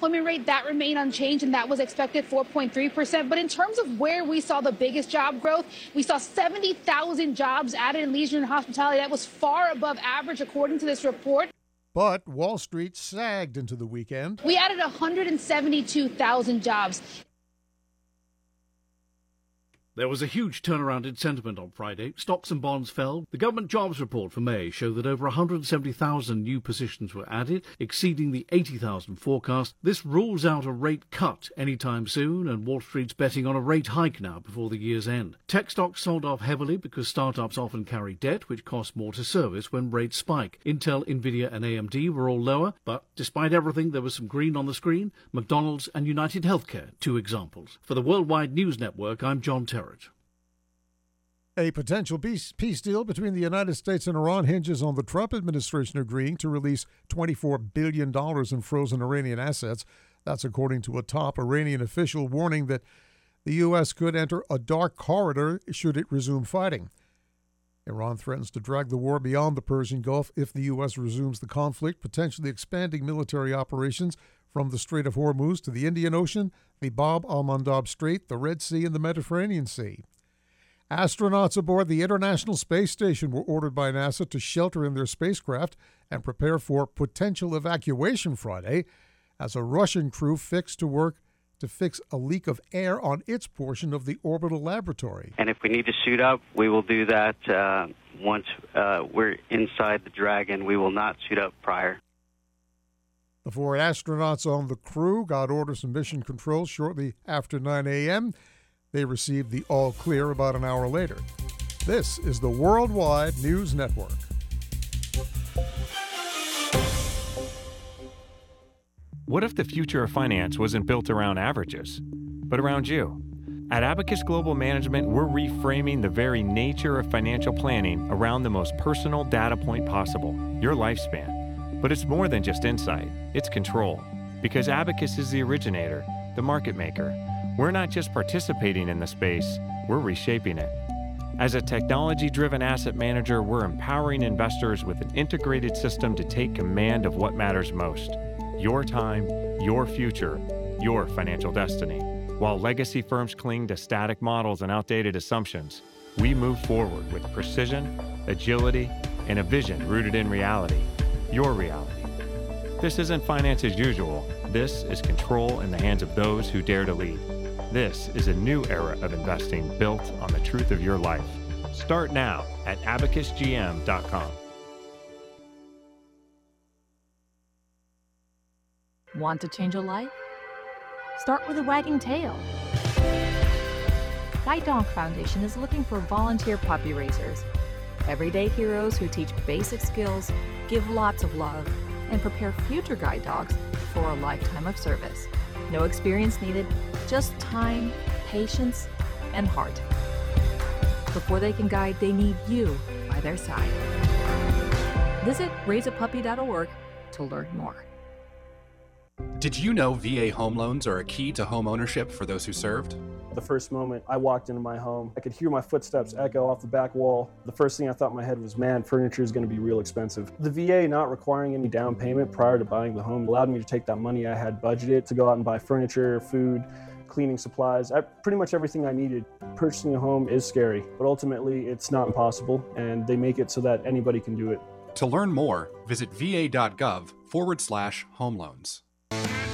unemployment rate, that remained unchanged, and that was expected 4.3%. But in terms of where we saw the biggest job growth, we saw 70,000 jobs added in leisure and hospitality. That was far above average, according to this report. But Wall Street sagged into the weekend. We added 172,000 jobs. There was a huge turnaround in sentiment on Friday. Stocks and bonds fell. The government jobs report for May showed that over 170,000 new positions were added, exceeding the 80,000 forecast. This rules out a rate cut anytime soon, and Wall Street's betting on a rate hike now before the year's end. Tech stocks sold off heavily because startups often carry debt, which costs more to service when rates spike. Intel, Nvidia and AMD were all lower, but despite everything, there was some green on the screen. McDonald's and United Healthcare, two examples. For the Worldwide News Network, I'm John Terrett. A potential peace deal between the United States and Iran hinges on the Trump administration agreeing to release $24 billion in frozen Iranian assets. That's according to a top Iranian official warning that the U.S. could enter a dark corridor should it resume fighting. Iran threatens to drag the war beyond the Persian Gulf if the U.S. resumes the conflict, potentially expanding military operations from the Strait of Hormuz to the Indian Ocean, the Bab al-Mandab Strait, the Red Sea, and the Mediterranean Sea. Astronauts aboard the International Space Station were ordered by NASA to shelter in their spacecraft and prepare for potential evacuation Friday as a Russian crew fixed to work to fix a leak of air on its portion of the orbital laboratory. And if we need to suit up, we will do that once we're inside the Dragon. We will not suit up prior. The 4 astronauts on the crew got orders from Mission Control shortly after 9 a.m. They received the all clear about an hour later. This is the Worldwide News Network. What if the future of finance wasn't built around averages, but around you? At Abacus Global Management, we're reframing the very nature of financial planning around the most personal data point possible, your lifespan. But it's more than just insight, it's control. Because Abacus is the originator, the market maker. We're not just participating in the space, we're reshaping it. As a technology-driven asset manager, we're empowering investors with an integrated system to take command of what matters most. Your time, your future, your financial destiny. While legacy firms cling to static models and outdated assumptions, we move forward with precision, agility, and a vision rooted in reality. Your reality. This isn't finance as usual. This is control in the hands of those who dare to lead. This is a new era of investing built on the truth of your life. Start now at abacusgm.com. Want to change a life? Start with a wagging tail. Guide Dog Foundation is looking for volunteer puppy raisers. Everyday heroes who teach basic skills, give lots of love, and prepare future guide dogs for a lifetime of service. No experience needed, just time, patience, and heart. Before they can guide, they need you by their side. Visit raiseapuppy.org to learn more. Did you know VA home loans are a key to home ownership for those who served? The first moment I walked into my home, I could hear my footsteps echo off the back wall. The first thing I thought in my head was, man, furniture is going to be real expensive. The VA not requiring any down payment prior to buying the home allowed me to take that money I had budgeted to go out and buy furniture, food, cleaning supplies, pretty much everything I needed. Purchasing a home is scary, but ultimately it's not impossible, and they make it so that anybody can do it. To learn more, visit va.gov/home loans.